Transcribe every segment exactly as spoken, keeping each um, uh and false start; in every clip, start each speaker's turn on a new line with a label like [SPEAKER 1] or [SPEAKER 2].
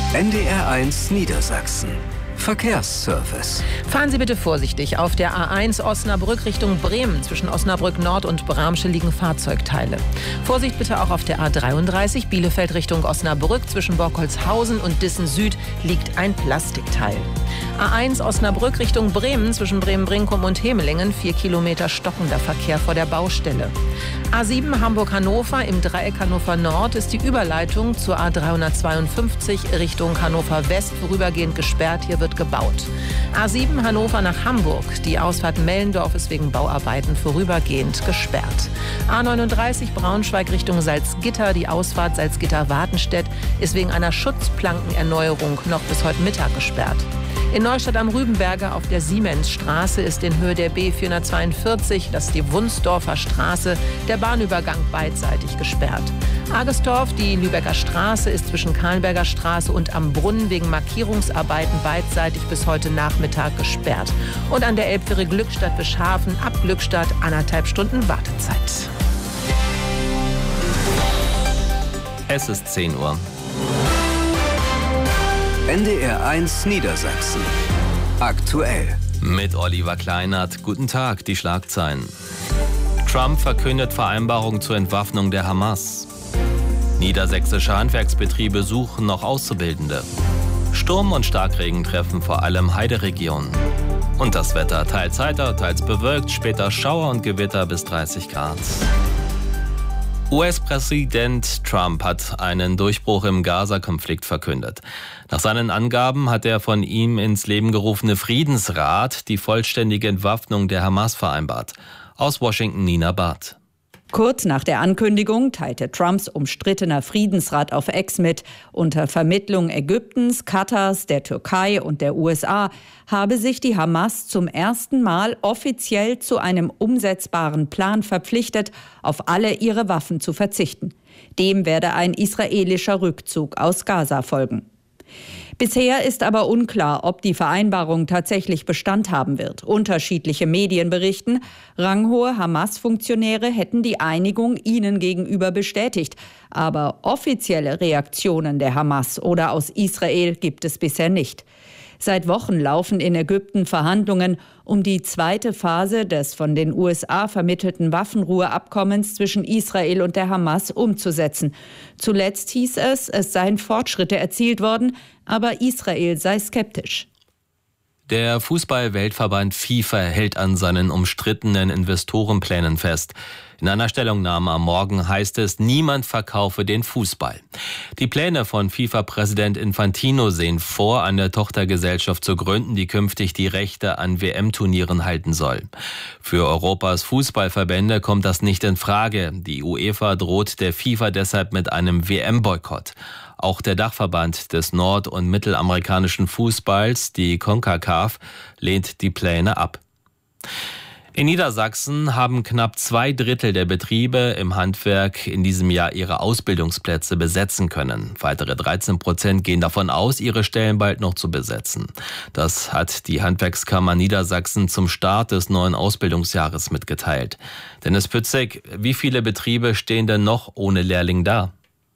[SPEAKER 1] N D R eins Niedersachsen. Verkehrsservice.
[SPEAKER 2] Fahren Sie bitte vorsichtig. Auf der A eins Osnabrück Richtung Bremen. Zwischen Osnabrück Nord und Bramsche liegen Fahrzeugteile. Vorsicht bitte auch auf der A dreiunddreißig Bielefeld Richtung Osnabrück. Zwischen Borkholzhausen und Dissen Süd liegt ein Plastikteil. A eins Osnabrück Richtung Bremen. Zwischen Bremen-Brinkum und Hemelingen. Vier Kilometer stockender Verkehr vor der Baustelle. A sieben Hamburg-Hannover. Im Dreieck Hannover Nord ist die Überleitung zur A dreihundertzweiundfünfzig Richtung Hannover West vorübergehend gesperrt. Hier wird gebaut. A sieben Hannover nach Hamburg. Die Ausfahrt Mellendorf ist wegen Bauarbeiten vorübergehend gesperrt. A neununddreißig Braunschweig Richtung Salzgitter. Die Ausfahrt Salzgitter-Wartenstedt ist wegen einer Schutzplankenerneuerung noch bis heute Mittag gesperrt. In Neustadt am Rübenberge auf der Siemensstraße ist in Höhe der B vierhundertzweiundvierzig, das ist die Wunsdorfer Straße, der Bahnübergang beidseitig gesperrt. Agestorf, die Lübecker Straße, ist zwischen Kahlenberger Straße und am Brunnen wegen Markierungsarbeiten beidseitig bis heute Nachmittag gesperrt. Und an der Elbfähre Glückstadt-Bischhafen ab Glückstadt anderthalb Stunden Wartezeit.
[SPEAKER 3] Es ist zehn Uhr.
[SPEAKER 1] N D R eins Niedersachsen. Aktuell.
[SPEAKER 3] Mit Oliver Kleinert. Guten Tag, die Schlagzeilen. Trump verkündet Vereinbarung zur Entwaffnung der Hamas. Niedersächsische Handwerksbetriebe suchen noch Auszubildende. Sturm und Starkregen treffen vor allem Heideregionen. Und das Wetter, teils heiter, teils bewölkt, später Schauer und Gewitter bis dreißig Grad. U S-Präsident Trump hat einen Durchbruch im Gaza-Konflikt verkündet. Nach seinen Angaben hat der von ihm ins Leben gerufene Friedensrat die vollständige Entwaffnung der Hamas vereinbart. Aus Washington Nina Barth.
[SPEAKER 4] Kurz nach der Ankündigung teilte Trumps umstrittener Friedensrat auf X mit, unter Vermittlung Ägyptens, Katars, der Türkei und der U S A habe sich die Hamas zum ersten Mal offiziell zu einem umsetzbaren Plan verpflichtet, auf alle ihre Waffen zu verzichten. Dem werde ein israelischer Rückzug aus Gaza folgen. Bisher ist aber unklar, ob die Vereinbarung tatsächlich Bestand haben wird. Unterschiedliche Medien berichten, ranghohe Hamas-Funktionäre hätten die Einigung ihnen gegenüber bestätigt. Aber offizielle Reaktionen der Hamas oder aus Israel gibt es bisher nicht. Seit Wochen laufen in Ägypten Verhandlungen, um die zweite Phase des von den U S A vermittelten Waffenruheabkommens zwischen Israel und der Hamas umzusetzen. Zuletzt hieß es, es seien Fortschritte erzielt worden, aber Israel sei skeptisch.
[SPEAKER 3] Der Fußball-Weltverband FIFA hält an seinen umstrittenen Investorenplänen fest. In einer Stellungnahme am Morgen heißt es, niemand verkaufe den Fußball. Die Pläne von FIFA-Präsident Infantino sehen vor, eine Tochtergesellschaft zu gründen, die künftig die Rechte an W M-Turnieren halten soll. Für Europas Fußballverbände kommt das nicht in Frage. Die UEFA droht der FIFA deshalb mit einem W M-Boykott. Auch der Dachverband des nord- und mittelamerikanischen Fußballs, die CONCACAF, lehnt die Pläne ab. In Niedersachsen haben knapp zwei Drittel der Betriebe im Handwerk in diesem Jahr ihre Ausbildungsplätze besetzen können. Weitere dreizehn Prozent gehen davon aus, ihre Stellen bald noch zu besetzen. Das hat die Handwerkskammer Niedersachsen zum Start des neuen Ausbildungsjahres mitgeteilt. Dennis Pützig, wie viele Betriebe stehen denn noch ohne Lehrling da?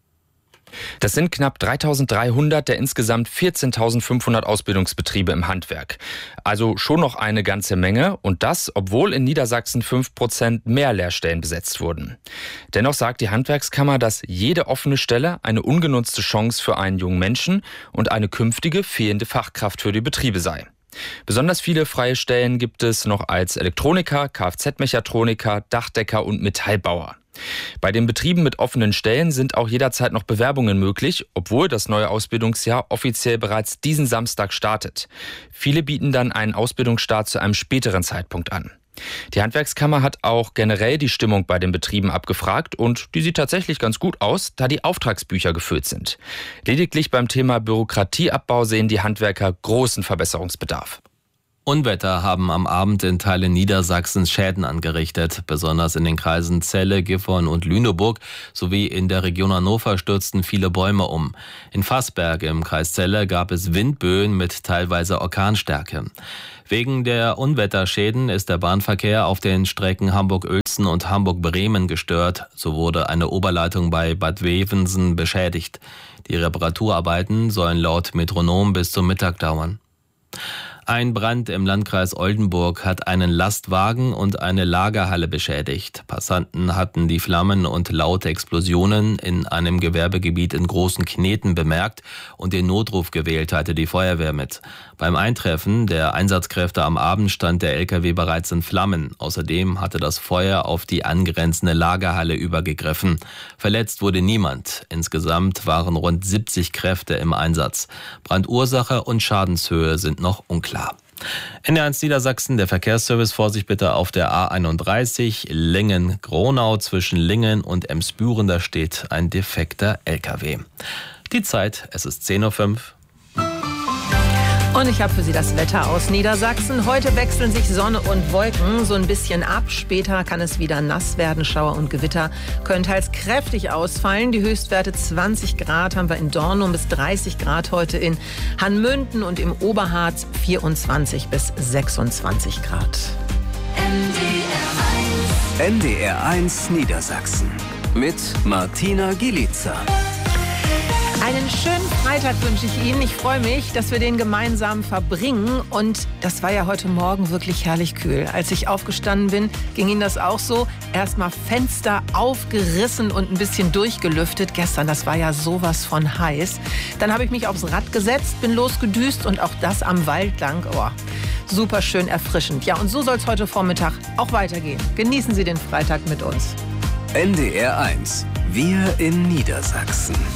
[SPEAKER 5] Das sind knapp dreitausenddreihundert der insgesamt vierzehntausendfünfhundert Ausbildungsbetriebe im Handwerk. Also schon noch eine ganze Menge und das, obwohl in Niedersachsen fünf Prozent mehr Lehrstellen besetzt wurden. Dennoch sagt die Handwerkskammer, dass jede offene Stelle eine ungenutzte Chance für einen jungen Menschen und eine künftige fehlende Fachkraft für die Betriebe sei. Besonders viele freie Stellen gibt es noch als Elektroniker, Kfz-Mechatroniker, Dachdecker und Metallbauer. Bei den Betrieben mit offenen Stellen sind auch jederzeit noch Bewerbungen möglich, obwohl das neue Ausbildungsjahr offiziell bereits diesen Samstag startet. Viele bieten dann einen Ausbildungsstart zu einem späteren Zeitpunkt an. Die Handwerkskammer hat auch generell die Stimmung bei den Betrieben abgefragt und die sieht tatsächlich ganz gut aus, da die Auftragsbücher gefüllt sind. Lediglich beim Thema Bürokratieabbau sehen die Handwerker großen Verbesserungsbedarf.
[SPEAKER 3] Unwetter haben am Abend in Teilen Niedersachsens Schäden angerichtet. Besonders in den Kreisen Celle, Gifhorn und Lüneburg sowie in der Region Hannover stürzten viele Bäume um. In Vassberg im Kreis Celle gab es Windböen mit teilweise Orkanstärke. Wegen der Unwetterschäden ist der Bahnverkehr auf den Strecken Hamburg-Uelzen und Hamburg-Bremen gestört. So wurde eine Oberleitung bei Bad Wevensen beschädigt. Die Reparaturarbeiten sollen laut Metronom bis zum Mittag dauern. Ein Brand im Landkreis Oldenburg hat einen Lastwagen und eine Lagerhalle beschädigt. Passanten hatten die Flammen und laute Explosionen in einem Gewerbegebiet in Großen Kneten bemerkt und den Notruf gewählt, hatte die Feuerwehr mit. Beim Eintreffen der Einsatzkräfte am Abend stand der L K W bereits in Flammen. Außerdem hatte das Feuer auf die angrenzende Lagerhalle übergegriffen. Verletzt wurde niemand. Insgesamt waren rund siebzig Kräfte im Einsatz. Brandursache und Schadenshöhe sind noch unklar. N R eins Niedersachsen, der Verkehrsservice, Vorsicht bitte auf der A einunddreißig Lingen-Gronau zwischen Lingen und Emsbüren, da steht ein defekter L K W. Die Zeit, es ist zehn Uhr fünf.
[SPEAKER 2] Und ich habe für Sie das Wetter aus Niedersachsen. Heute wechseln sich Sonne und Wolken so ein bisschen ab. Später kann es wieder nass werden. Schauer und Gewitter können teils kräftig ausfallen. Die Höchstwerte zwanzig Grad haben wir in Dornum, bis dreißig Grad heute in Hanmünden und im Oberharz vierundzwanzig bis sechsundzwanzig Grad.
[SPEAKER 1] N D R eins Niedersachsen mit Martina Gielica.
[SPEAKER 2] Einen schönen Freitag wünsche ich Ihnen. Ich freue mich, dass wir den gemeinsam verbringen. Und das war ja heute Morgen wirklich herrlich kühl. Als ich aufgestanden bin, ging Ihnen das auch so? Erstmal Fenster aufgerissen und ein bisschen durchgelüftet. Gestern, das war ja sowas von heiß. Dann habe ich mich aufs Rad gesetzt, bin losgedüst und auch das am Wald lang. Oh, super schön erfrischend. Ja, und so soll es heute Vormittag auch weitergehen. Genießen Sie den Freitag mit uns.
[SPEAKER 1] N D R eins. Wir in Niedersachsen.